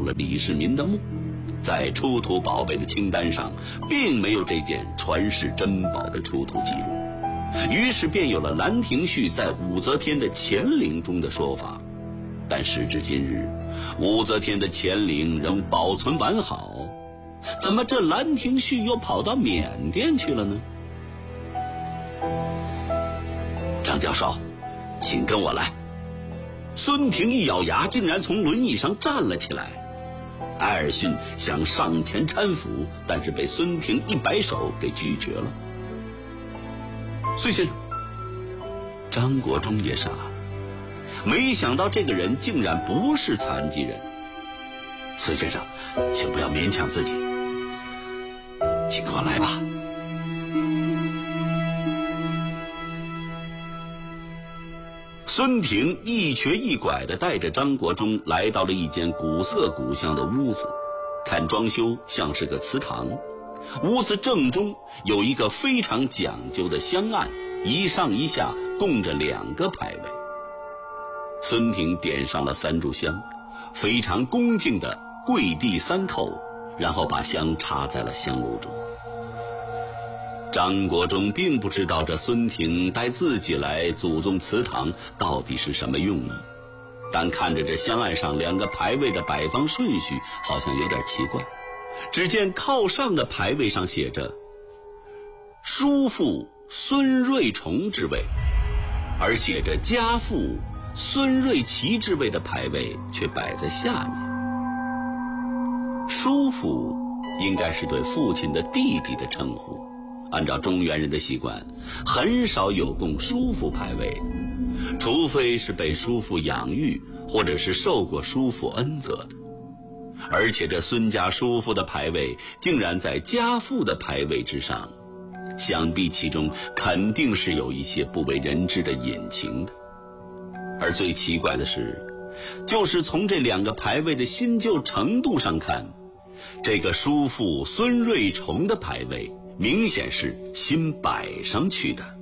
了李世民的墓，在出土宝贝的清单上并没有这件传世珍宝的出土记录，于是便有了兰亭序在武则天的乾陵中的说法。但时至今日，武则天的乾陵仍保存完好，怎么这兰亭序又跑到缅甸去了呢？张教授，请跟我来。孙婷一咬牙，竟然从轮椅上站了起来。艾尔逊想上前搀扶，但是被孙婷一摆手给拒绝了。孙先生，张国忠也傻，没想到这个人竟然不是残疾人。孙先生，请不要勉强自己，请跟我来吧。孙婷一瘸一拐地带着张国忠来到了一间古色古香的屋子，看装修像是个祠堂。屋子正中有一个非常讲究的香案，一上一下供着2个牌位。孙婷点上了3炷香，非常恭敬地跪地3叩，然后把香插在了香炉中。张国忠并不知道这孙婷带自己来祖宗祠堂到底是什么用意，但看着这香案上2个牌位的摆放顺序好像有点奇怪。只见靠上的牌位上写着叔父孙瑞崇之位，而写着家父孙瑞奇之位的牌位却摆在下面。叔父应该是对父亲的弟弟的称呼，按照中原人的习惯，很少有供叔父牌位，除非是被叔父养育，或者是受过叔父恩泽的。而且这孙家叔父的牌位竟然在家父的牌位之上，想必其中肯定是有一些不为人知的隐情的。而最奇怪的是，就是从这2个牌位的新旧程度上看，这个叔父孙瑞崇的牌位明显是新摆上去的。